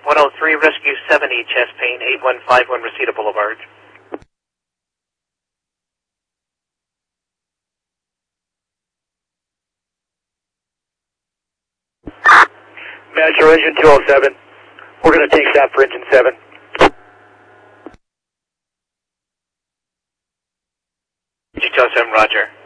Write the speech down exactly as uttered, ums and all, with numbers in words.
one oh three, Rescue seventy, chest pain, eight one five one, Reseda Boulevard. Metro engine two oh seven. We're going to take that for engine seven. two oh seven, roger.